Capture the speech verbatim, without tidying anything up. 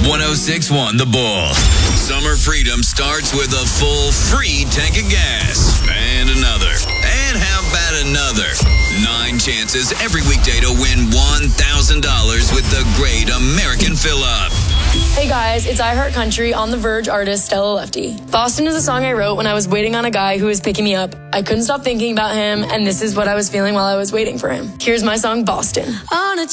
one oh six point one The Bull. Summer freedom starts with a full free tank of gas. And another. And how about another? Nine chances every weekday to win one thousand dollars with the Great American Fill-Up. Hey guys, it's I Heart Country on The Verge artist Stella Lefty. Boston is a song I wrote when I was waiting on a guy who was picking me up. I couldn't stop thinking about him, and this is what I was feeling while I was waiting for him. Here's my song, Boston. On a